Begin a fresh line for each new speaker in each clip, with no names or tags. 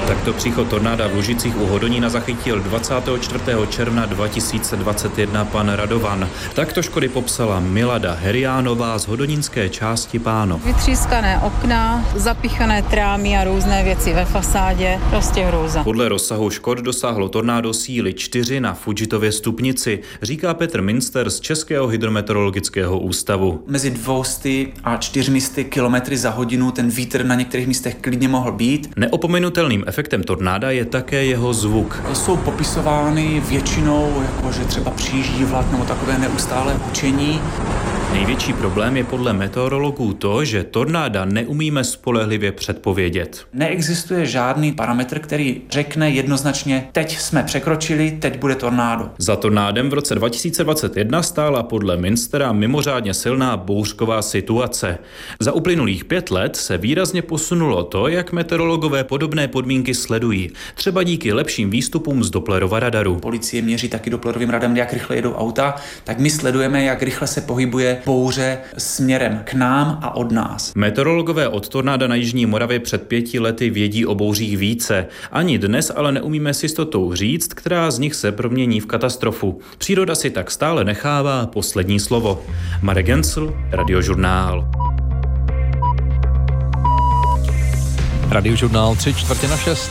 Takto příchod tornáda v Lužicích u Hodonína zachytil 24. června 2021 pan Radovan. Takto škody popsala Milada Heriánová z hodonínské části Pánov.
Vytřískané okna, zapichané trámy a různé věci ve fasádě, prostě hrůza.
Podle rozsahu škod dosáhlo tornádo síly 4 na Fujitově stupnici, říká Petr Minster z Českého hydrometeorologického ústavu.
Mezi 200 a 400 km za hodinu ten vítr na některých místech klidně mohl být.
Neopomenutelným efektem tornáda je také jeho zvuk.
Jsou popisovány většinou, jako že třeba přijíždí vlak nebo takové neustálé hučení.
Největší problém je podle meteorologů to, že tornáda neumíme spolehlivě předpovědět.
Neexistuje žádný parametr, který řekne jednoznačně, teď jsme překročili, teď bude tornádo.
Za tornádem v roce 2021 stála podle Minstera mimořádně silná bouřková situace. Za uplynulých 5 let se výrazně posunulo to, jak meteorologové podobné podmínky sledují. Třeba díky lepším výstupům z Dopplerova radaru.
Policie měří taky Dopplerovým radarem, jak rychle jedou auta, tak my sledujeme, jak rychle se pohybuje bouře směrem k nám a od nás.
Meteorologové od tornáda na jižní Moravě před 5 lety vědí o bouřích více. Ani dnes ale neumíme s jistotou říct, která z nich se promění v katastrofu. Příroda si tak stále nechává poslední slovo. Marek Gensl, Radiožurnál.
Radiožurnál 5:45.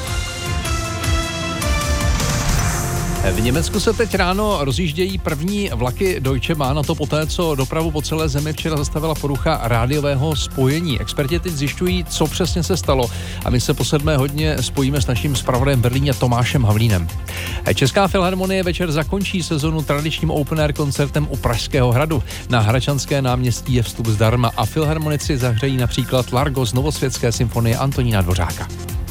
V Německu se teď ráno rozjíždějí první vlaky Deutsche Bahn, a to poté, co dopravu po celé zemi včera zastavila porucha rádiového spojení. Experti teď zjišťují, co přesně se stalo, a my se po 7. hodině spojíme s naším zpravodajem Berlíně Tomášem Havlínem. Česká filharmonie večer zakončí sezonu tradičním open air koncertem u Pražského hradu. Na Hračanské náměstí je vstup zdarma a filharmonici zahřejí například Largo z Novosvětské symfonie Antonína Dvořáka.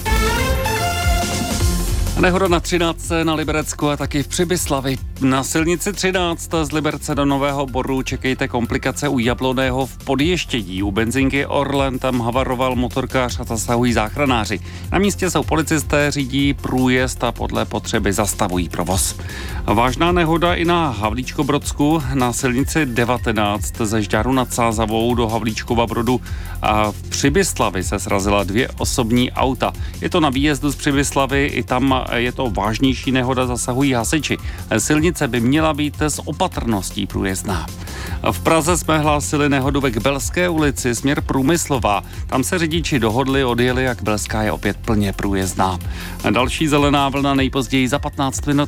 Nehoda na 13. na Liberecku a taky v Přibyslavi. Na silnici 13 z Liberce do Nového Boru čekejte komplikace u Jabloného v Podještědí. U benzinky Orlen tam havaroval motorkář a zasahují záchranáři. Na místě jsou policisté, řídí průjezd a podle potřeby zastavují provoz. Vážná nehoda i na Havlíčkobrodsku. Na silnici 19 ze Žďáru nad Sázavou do Havlíčkova Brodu a v Přibyslavi se srazila 2 osobní auta. Je to na výjezdu z Přibyslavy, i tam je to vážnější nehoda, zasahují hasiči. Silnice by měla být s opatrností průjezdná. V Praze jsme hlásili nehodu ve Kbelské ulici, směr Průmyslová. Tam se řidiči dohodli, odjeli a Kbelská je opět plně průjezdná. Další zelená vlna nejpozději za 15 minut.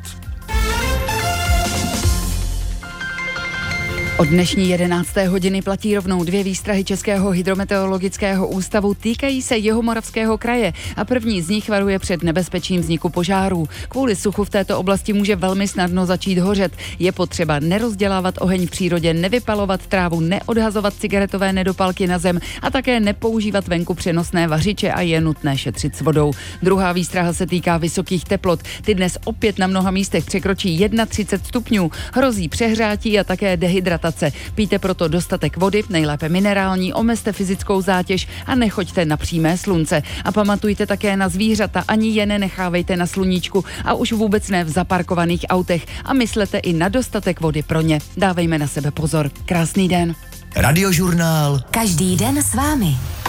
Od dnešní 11. hodiny platí rovnou 2 výstrahy Českého hydrometeorologického ústavu, týkají se Jihomoravského kraje a první z nich varuje před nebezpečím vzniku požárů. Kvůli suchu v této oblasti může velmi snadno začít hořet. Je potřeba nerozdělávat oheň v přírodě, nevypalovat trávu, neodhazovat cigaretové nedopalky na zem a také nepoužívat venku přenosné vařiče a je nutné šetřit s vodou. Druhá výstraha se týká vysokých teplot. Ty dnes opět na mnoha místech překročí 31 stupňů. Hrozí přehřátí a také dehydratace. Pijte proto dostatek vody, nejlépe minerální, omezte fyzickou zátěž a nechoďte na přímé slunce. A pamatujte také na zvířata, ani je nenechávejte na sluníčku a už vůbec ne v zaparkovaných autech a myslete i na dostatek vody pro ně. Dávejme na sebe pozor. Krásný den.
Radiožurnál.
Každý den s vámi.